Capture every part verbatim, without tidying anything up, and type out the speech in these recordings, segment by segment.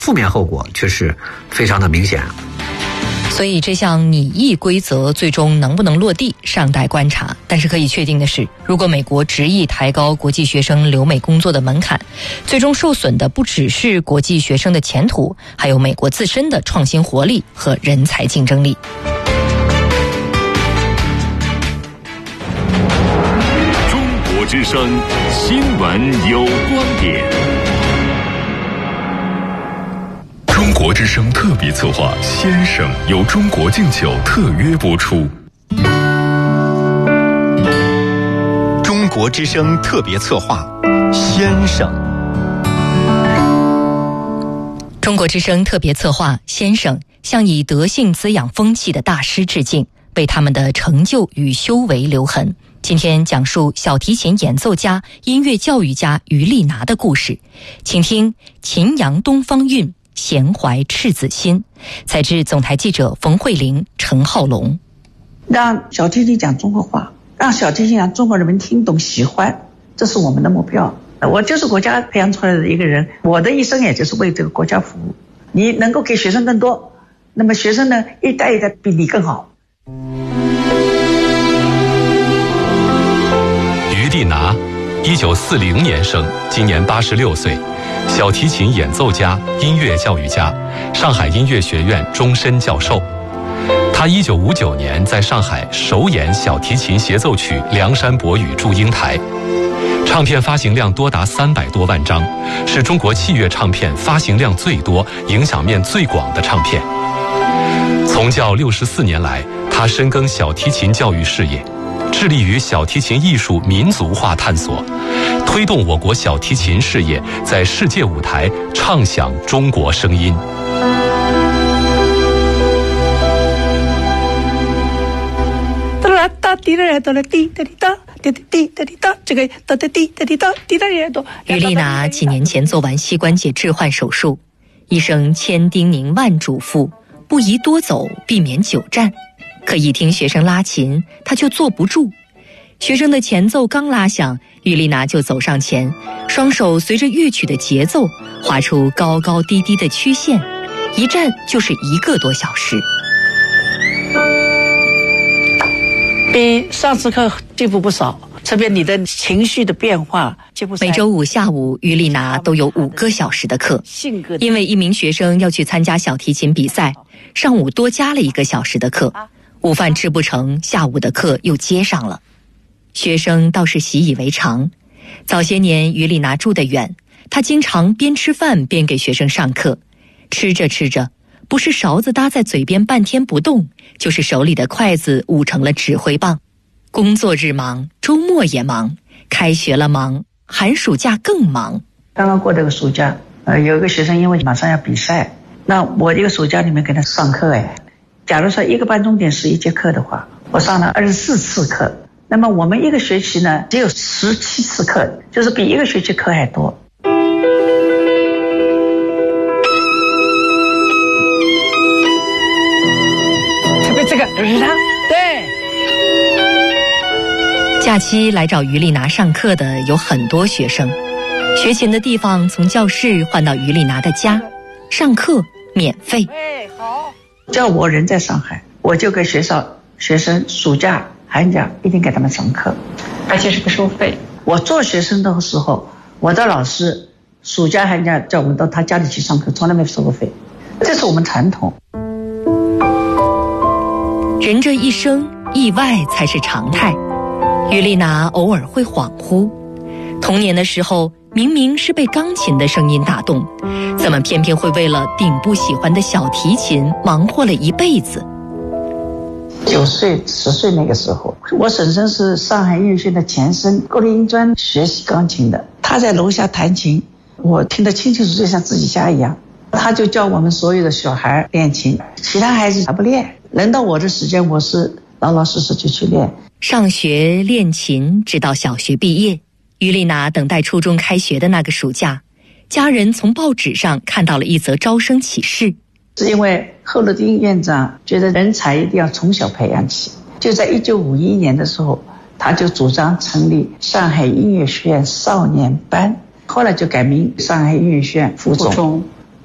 负面后果却是非常的明显。 所以这项拟议规则最终能不能落地尚待观察，但是可以确定的是，如果美国执意抬高国际学生留美工作的门槛，最终受损的不只是国际学生的前途，还有美国自身的创新活力和人才竞争力。 中国之声新闻有观点。中国之声特别策划《先生》由中国敬酒特约播出。 中国之声特别策划《先生》。 中国之声特别策划《先生》向以德性滋养风气的大师致敬，为他们的成就与修为留痕。今天讲述小提琴演奏家、音乐教育家于丽娜的故事，请听秦阳东方韵，闲怀赤子心。采自总台记者冯慧玲、陈浩龙。 让小提琴讲中国话，让小提琴让中国人民听懂喜欢，这是我们的目标。我就是国家培养出来的一个人，我的一生也就是为这个国家服务。你能够给学生更多，那么学生呢一代一代比你更好。 于丽娜，一九四零年生，今年八十六岁，小提琴演奏家、音乐教育家，上海音乐学院终身教授。他一九五九年在上海首演小提琴协奏曲《梁山伯与祝英台》，唱片发行量多达三百多万张，是中国器乐唱片发行量最多、影响面最广的唱片。从教六十四年来，他深耕小提琴教育事业，致力于小提琴艺术民族化探索，推动我国小提琴事业在世界舞台唱响中国声音。 于丽娜几年前做完膝关节置换手术，医生千叮咛万嘱咐，不宜多走，避免久站。可一听学生拉琴，她就坐不住。学生的前奏刚拉响，于丽娜就走上前，双手随着乐曲的节奏画出高高低低的曲线，一站就是一个多小时。 比上次课进步不少，特别你的情绪的变化。 每周五下午，于丽娜都有五个小时的课，因为一名学生要去参加小提琴比赛，上午多加了一个小时的课，午饭吃不成，下午的课又接上了。学生倒是习以为常。早些年于丽娜住得远，她经常边吃饭边给学生上课，吃着吃着，不是勺子搭在嘴边半天不动，就是手里的筷子捂成了指挥棒。工作日忙，周末也忙，开学了忙，寒暑假更忙。 刚刚过这个暑假，呃，有一个学生因为马上要比赛，那我这个暑假里面给他上课哎，假如说一个半钟点是一节课的话，我上了二十四次课。那么我们一个学期呢，只有十七次课，就是比一个学期课还多。特别这个就是他，对。 假期来找于丽娜上课的有很多学生，学琴的地方从教室换到于丽娜的家，上课免费。 哎，好。叫我人在上海，我就给学校学生暑假寒假一定给他们上课，而且是不收费。我做学生的时候，我的老师暑假寒假叫我们到他家里去上课，从来没收过费，这是我们传统。 人这一生，意外才是常态。于丽娜偶尔会恍惚，童年的时候明明是被钢琴的声音打动，怎么偏偏会为了顶不喜欢的小提琴忙活了一辈子？ 九岁十岁那个时候，我婶婶是上海音乐学院的前身国立音专学习钢琴的，她在楼下弹琴，我听得清清楚楚，就像自己家一样。她就教我们所有的小孩练琴，其他孩子还不练。轮到我的时间，我是老老实实就去练。 上学练琴直到小学毕业，于丽娜等待初中开学的那个暑假，家人从报纸上看到了一则招生启事。 是因为贺鲁丁院长觉得人才一定要从小培养起，就在一九五一年的时候，他就主张成立上海音乐学院少年班，后来就改名上海音乐学院附中。我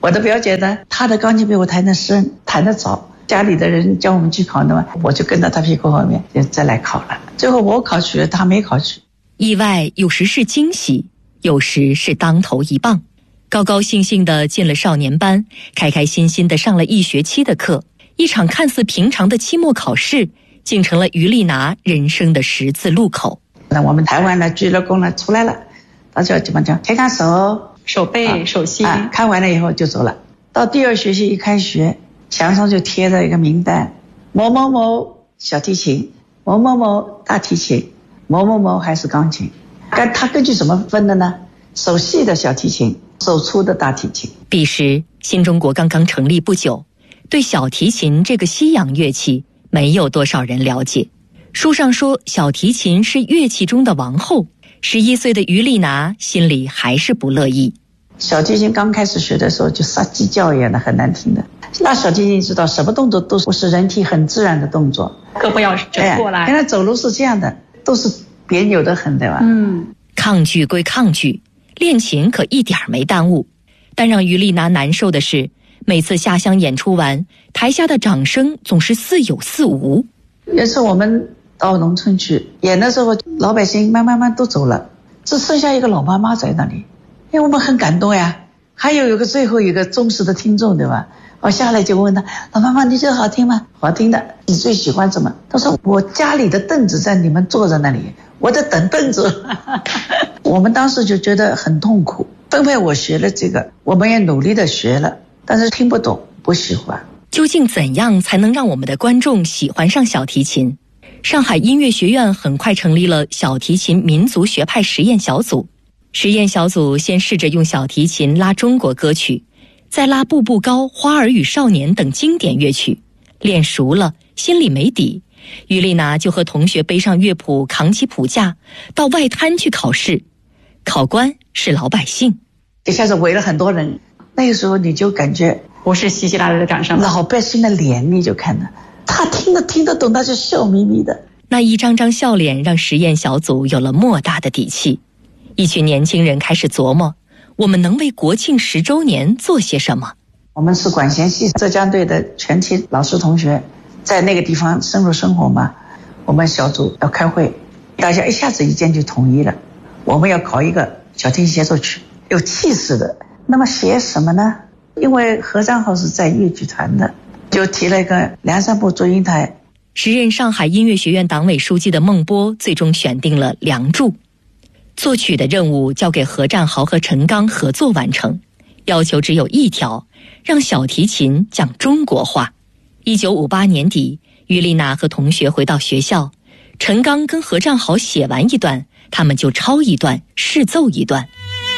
我的表姐呢，她的钢琴比我弹得深，弹得早。家里的人叫我们去考的嘛，我就跟到她屁股后面就再来考了。最后我考取了，她没考取。 意外有时是惊喜，有时是当头一棒。高高兴兴地进了少年班，开开心心地上了一学期的课，一场看似平常的期末考试，竟成了于丽娜人生的十字路口。 那我们台湾的俱乐部呢出来了，大家怎么讲？看看手、 手背、手心、 啊，看完了以后就走了。到第二学期一开学，墙上就贴着一个名单：某某某小提琴，某某某大提琴，某某某还是钢琴。但他根据什么分的呢？手细的小提琴，手粗的大提琴。 彼时新中国刚刚成立不久，对小提琴这个西洋乐器没有多少人了解。书上说小提琴是乐器中的王后，十一岁的于丽娜心里还是不乐意。 小提琴刚开始学的时候就杀鸡叫一样的，很难听的。那小提琴知道什么动作都是人体很自然的动作， 胳膊要折过来。 原来走路是这样的，都是别扭的很，对吧？ 嗯， 抗拒归抗拒，练琴可一点没耽误。但让于丽娜难受的是，每次下乡演出完，台下的掌声总是似有似无。 有次我们到农村去演的时候，老百姓慢慢慢都走了，只剩下一个老妈妈在那里，因为我们很感动呀。还有一个最后一个忠实的听众，对吧？我下来就问他：老妈妈，你觉得好听吗？好听的。你最喜欢什么？他说：我家里的凳子在你们坐在那里，我在等凳子。我们当时就觉得很痛苦，分配我学了这个，我们也努力的学了，但是听不懂，不喜欢。 究竟怎样才能让我们的观众喜欢上小提琴？上海音乐学院很快成立了小提琴民族学派实验小组。实验小组先试着用小提琴拉中国歌曲，再拉《步步高》《花儿与少年》等经典乐曲。练熟了，心里没底，于丽娜就和同学背上乐谱，扛起谱架，到外滩去考试。考官是老百姓， 一下子围了很多人。那个时候你就感觉不是稀稀拉拉的掌声， 老百姓的脸你就看到，他听得听得懂，他就笑眯眯的。 那一张张笑脸让实验小组有了莫大的底气。一群年轻人开始琢磨，我们能为国庆十周年做些什么？ 我们是管弦系浙江队的全体老师同学，在那个地方深入生活嘛。我们小组要开会，大家一下子意见就统一了，我们要考一个小提琴协奏曲，有气势的。那么写什么呢？因为何占豪是在乐剧团的，就提了一个梁山伯祝英台。 时任上海音乐学院党委书记的孟波最终选定了《梁祝》。作曲的任务交给何占豪和陈刚合作完成，要求只有一条，让小提琴讲中国话。一九五八年底，于丽娜和同学回到学校，陈刚跟何占豪写完一段，他们就抄一段，试奏一段。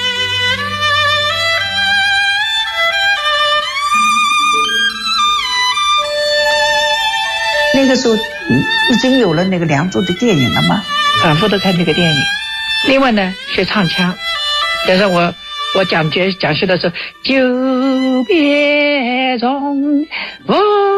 那个时候已经有了那个《梁祝》的电影了吗？ 反复的看这个电影。另外呢是唱腔，但是我我讲讲讲学的时候，久别重逢。